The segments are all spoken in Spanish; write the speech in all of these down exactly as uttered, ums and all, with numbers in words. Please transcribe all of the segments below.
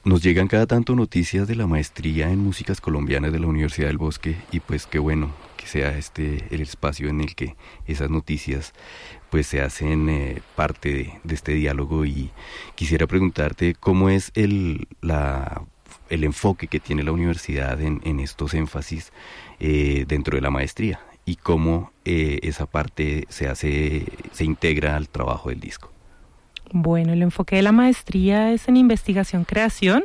nos llegan cada tanto noticias de la maestría en músicas colombianas de la Universidad del Bosque y pues qué bueno que sea este el espacio en el que esas noticias pues se hacen eh, parte de, de este diálogo y quisiera preguntarte cómo es el, la, el enfoque que tiene la universidad en, en estos énfasis eh, dentro de la maestría y cómo eh, esa parte se hace, se integra al trabajo del disco. Bueno, el enfoque de la maestría es en investigación-creación.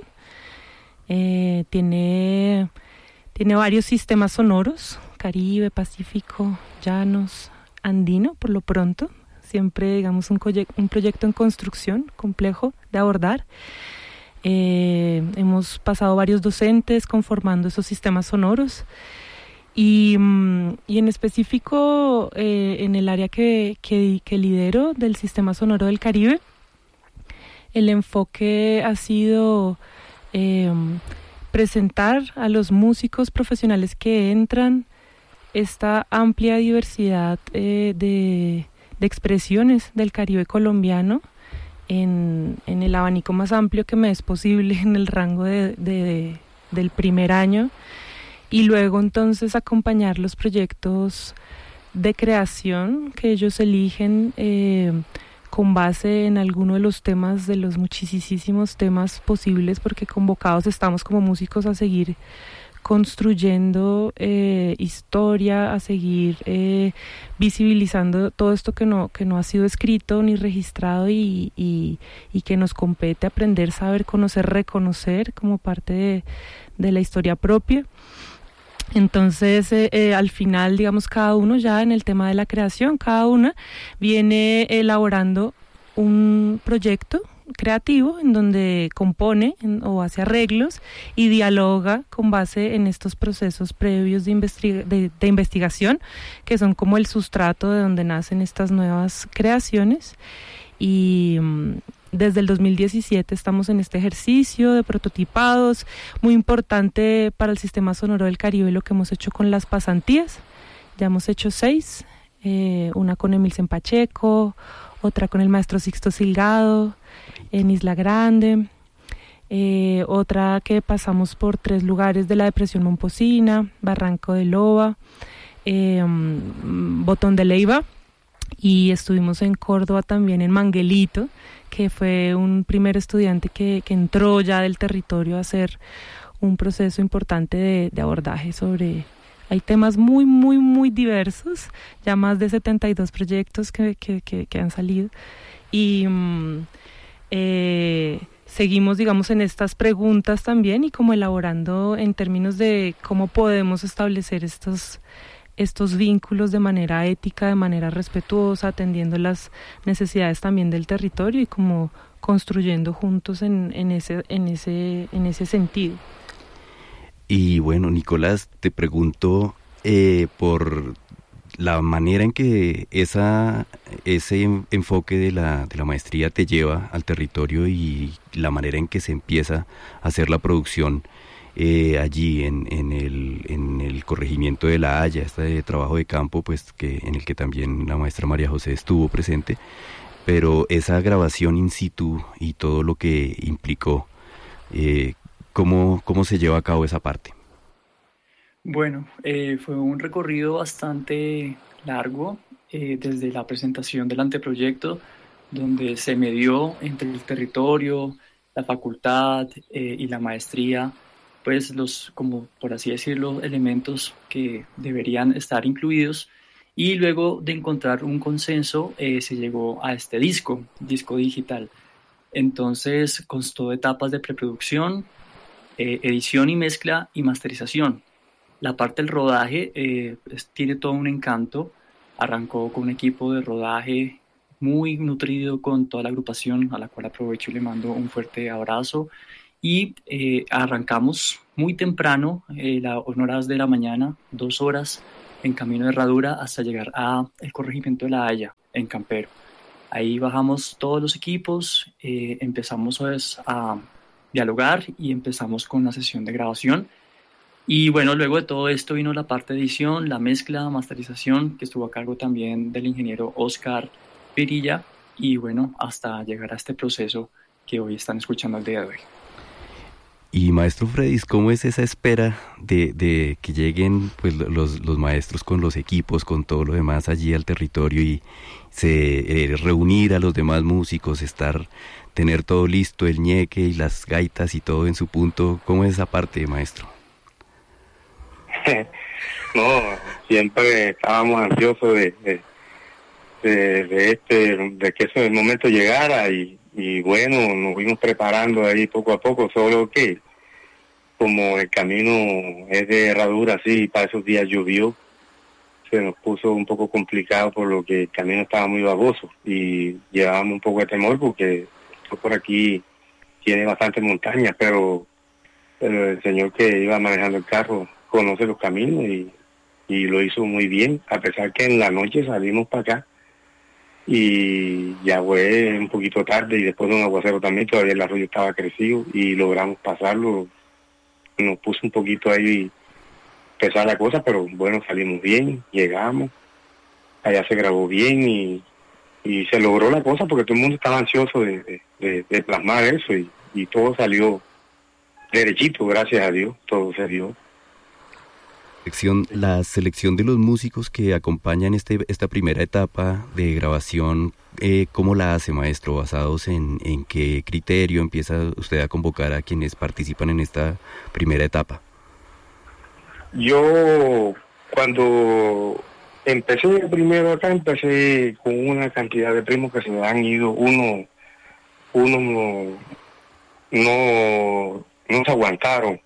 Eh, tiene, tiene varios sistemas sonoros, Caribe, Pacífico, Llanos, Andino, por lo pronto. Siempre, digamos, un, coye- un proyecto en construcción complejo de abordar. Eh, hemos pasado varios docentes conformando esos sistemas sonoros. Y, y en específico, eh, en el área que, que, que lidero del Sistema Sonoro del Caribe, el enfoque ha sido eh, presentar a los músicos profesionales que entran esta amplia diversidad eh, de, de expresiones del Caribe colombiano en, en el abanico más amplio que me es posible en el rango de, de, del primer año. Y luego entonces acompañar los proyectos de creación que ellos eligen eh, con base en alguno de los temas, de los muchísimos temas posibles, porque convocados estamos como músicos a seguir construyendo eh, historia, a seguir eh, visibilizando todo esto que no, que no ha sido escrito ni registrado y, y, y que nos compete aprender, saber, conocer, reconocer como parte de, de la historia propia. Entonces, eh, eh, al final, digamos, cada uno ya en el tema de la creación, cada una viene elaborando un proyecto creativo en donde compone en, o hace arreglos y dialoga con base en estos procesos previos de, investiga- de, de investigación, que son como el sustrato de donde nacen estas nuevas creaciones. Y um, desde el dos mil diecisiete estamos en este ejercicio de prototipados, muy importante para el Sistema Sonoro del Caribe lo que hemos hecho con las pasantías. Ya hemos hecho seis, eh, una con Emilsen Pacheco, otra con el maestro Sixto Silgado en Isla Grande, eh, otra que pasamos por tres lugares de la Depresión Momposina, Barranco de Loba, eh, Botón de Leiva, y estuvimos en Córdoba también en Manguelito, que fue un primer estudiante que, que entró ya del territorio a hacer un proceso importante de, de abordaje sobre... Hay temas muy, muy, muy diversos, ya más de setenta y dos proyectos que, que, que, que han salido. Y mm, eh, seguimos, digamos, en estas preguntas también y como elaborando en términos de cómo podemos establecer estos... estos vínculos de manera ética, de manera respetuosa, atendiendo las necesidades también del territorio y como construyendo juntos en, en, ese, en, ese, en ese sentido. Y bueno, Nicolás, te pregunto eh, por la manera en que esa, ese enfoque de la, de la maestría te lleva al territorio y la manera en que se empieza a hacer la producción Eh, allí en, en, el, en el corregimiento de La Haya, este trabajo de campo pues que en el que también la maestra María José estuvo presente, pero esa grabación in situ y todo lo que implicó, eh, ¿cómo, cómo se lleva a cabo esa parte? Bueno, eh, fue un recorrido bastante largo eh, desde la presentación del anteproyecto, donde se medió entre el territorio, la facultad eh, y la maestría, pues los, como por así decirlo, elementos que deberían estar incluidos. Y luego de encontrar un consenso, eh, se llegó a este disco, disco digital. Entonces constó de etapas de preproducción, eh, edición y mezcla y masterización. La parte del rodaje eh, es- tiene todo un encanto. Arrancó con un equipo de rodaje muy nutrido con toda la agrupación, a la cual aprovecho y le mando un fuerte abrazo. Y eh, arrancamos muy temprano, eh, las horas de la mañana, dos horas en camino de herradura hasta llegar a el corregimiento de La Haya, en Campero. Ahí bajamos todos los equipos, eh, empezamos pues, a dialogar y empezamos con la sesión de grabación. Y bueno, luego de todo esto vino la parte de edición, la mezcla, masterización, que estuvo a cargo también del ingeniero Oscar Pirilla, y bueno, hasta llegar a este proceso que hoy están escuchando al día de hoy. Y maestro Fredis, ¿cómo es esa espera de, de que lleguen pues los, los maestros con los equipos, con todo lo demás allí al territorio y se eh, reunir a los demás músicos, estar, tener todo listo, el ñeque y las gaitas y todo en su punto? ¿Cómo es esa parte, maestro? No, siempre estábamos ansiosos de, de, de, de este, de que ese momento llegara y Y bueno, nos fuimos preparando ahí poco a poco, solo que como el camino es de herradura, así, para esos días llovió, se nos puso un poco complicado por lo que el camino estaba muy baboso y llevábamos un poco de temor porque por aquí tiene bastante montaña, pero, pero el señor que iba manejando el carro conoce los caminos y, y lo hizo muy bien, a pesar que en la noche salimos para acá y ya fue un poquito tarde y después de un aguacero también, todavía el arroyo estaba crecido y logramos pasarlo. Nos puso un poquito ahí pesada la cosa, pero bueno, salimos bien, llegamos, allá se grabó bien y, y se logró la cosa porque todo el mundo estaba ansioso de, de, de, de plasmar eso y, y todo salió derechito, gracias a Dios, todo se dio. La selección de los músicos que acompañan este, esta primera etapa de grabación, eh, ¿cómo la hace, maestro? ¿Basados en, en qué criterio empieza usted a convocar a quienes participan en esta primera etapa? Yo, cuando empecé primero acá, empecé con una cantidad de primos que se me han ido, uno, uno no, no, no se aguantaron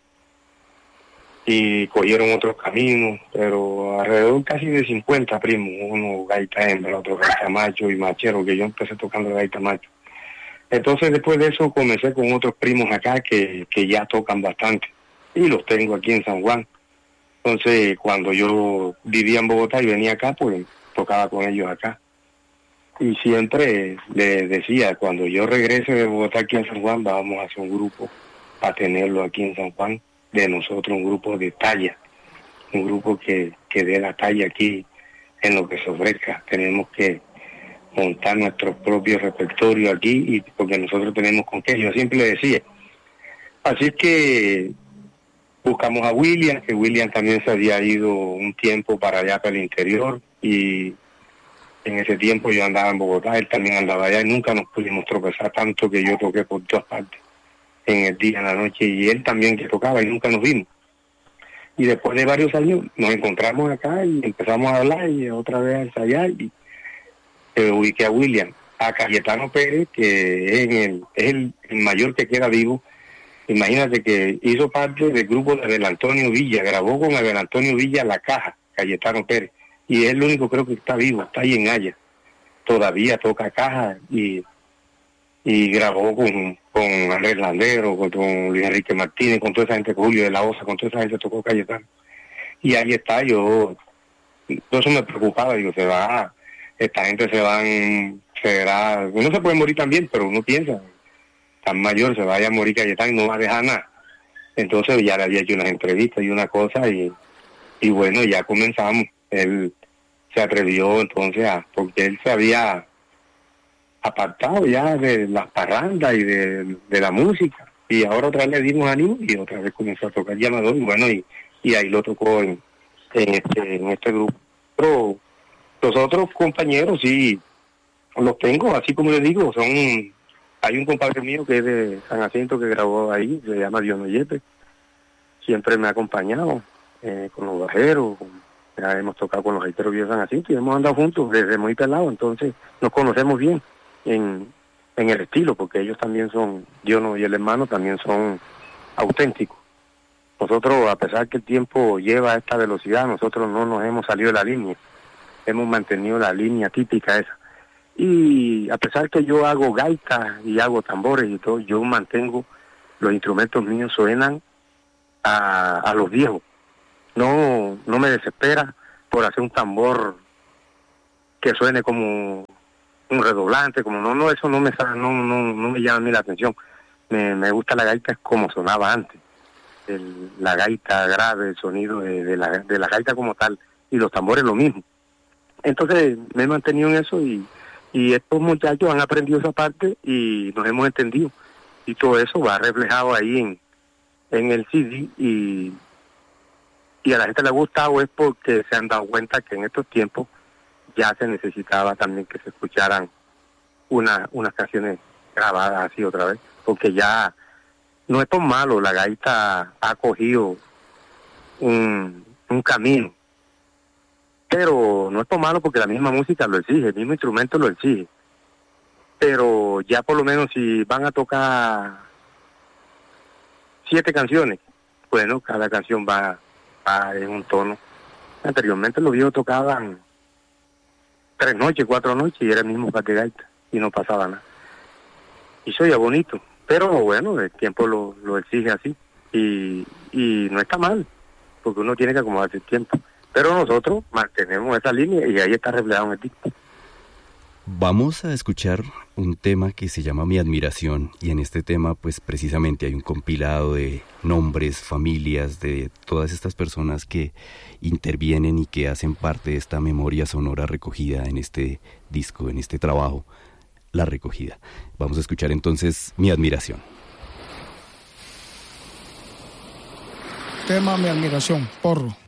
y cogieron otros caminos, pero alrededor casi de cincuenta primos, uno gaita hembra, otro gaita macho y machero, que yo empecé tocando gaita macho. Entonces después de eso comencé con otros primos acá que, que ya tocan bastante, y los tengo aquí en San Juan. Entonces cuando yo vivía en Bogotá y venía acá, pues tocaba con ellos acá. Y siempre les decía, cuando yo regrese de Bogotá aquí en San Juan, vamos a hacer un grupo para tenerlo aquí en San Juan, de nosotros, un grupo de talla, un grupo que, que dé la talla aquí en lo que se ofrezca. Tenemos que montar nuestro propio repertorio aquí, y porque nosotros tenemos con qué, yo siempre le decía. Así que buscamos a William, que William también se había ido un tiempo para allá, para el interior, y en ese tiempo yo andaba en Bogotá, él también andaba allá, y nunca nos pudimos tropezar tanto que yo toqué por todas partes, en el día, en la noche, y él también que tocaba, y nunca nos vimos. Y después de varios años nos encontramos acá y empezamos a hablar y otra vez a ensayar, y eh, ubiqué a William, a Cayetano Pérez, que es, el, es el, el mayor que queda vivo. Imagínate que hizo parte del grupo de Abel Antonio Villa, grabó con Abel Antonio Villa La Caja, Cayetano Pérez, y es el único creo que está vivo, está ahí en Haya, todavía toca caja y y grabó con, con Andrés Landero, con, con Luis Enrique Martínez, con toda esa gente, con Julio de la Osa, con toda esa gente tocó Cayetano. Y ahí está, yo, eso me preocupaba, digo, se va, esta gente se van, será, uno se puede morir también, pero uno piensa, tan mayor, se vaya a morir Cayetano y no va a dejar nada. Entonces ya le había hecho unas entrevistas y una cosa, y, y bueno, ya comenzamos. Él se atrevió entonces a, porque él se había apartado ya de las parrandas y de, de la música, y ahora otra vez le dimos ánimo y otra vez comenzó a tocar llamador, y bueno, y, y ahí lo tocó en, en este en este grupo. Pero los otros compañeros sí los tengo, así como les digo, son, hay un compadre mío que es de San Jacinto que grabó ahí, se llama Diono Yepe, siempre me ha acompañado eh, con los bajeros, con, ya hemos tocado con los gaiteros de San Jacinto y hemos andado juntos desde muy pelado, entonces nos conocemos bien en, en el estilo, porque ellos también son, Diono y el hermano también son auténticos. Nosotros, a pesar que el tiempo lleva a esta velocidad, nosotros no nos hemos salido de la línea, hemos mantenido la línea típica esa. Y a pesar que yo hago gaitas y hago tambores y todo, yo mantengo, los instrumentos míos suenan a, a los viejos. No, no me desespera por hacer un tambor que suene como un redoblante, como no, no, eso no me no, no, no me llama a mí la atención. Me, me gusta la gaita como sonaba antes, el, la gaita grave, el sonido de, de, la, de la gaita como tal, y los tambores lo mismo. Entonces me he mantenido en eso, y, y estos muchachos han aprendido esa parte y nos hemos entendido, y todo eso va reflejado ahí en, en el C D y, y a la gente le ha gustado es porque se han dado cuenta que en estos tiempos ya se necesitaba también que se escucharan una, unas canciones grabadas así otra vez, porque ya no es tan malo, la gaita ha cogido un, un camino, pero no es tan malo porque la misma música lo exige, el mismo instrumento lo exige, pero ya por lo menos si van a tocar siete canciones, bueno, cada canción va, va en un tono. Anteriormente los viejos tocaban tres noches, cuatro noches y era el mismo par de gaita y no pasaba nada. Y eso ya bonito, pero bueno, el tiempo lo, lo exige así y, y no está mal, porque uno tiene que acomodarse el tiempo. Pero nosotros mantenemos esa línea y ahí está reflejado en el disco. Vamos a escuchar un tema que se llama Mi Admiración, y en este tema pues precisamente hay un compilado de nombres, familias, de todas estas personas que intervienen y que hacen parte de esta memoria sonora recogida en este disco, en este trabajo, La Recogida. Vamos a escuchar entonces Mi Admiración. Tema Mi Admiración, Porro.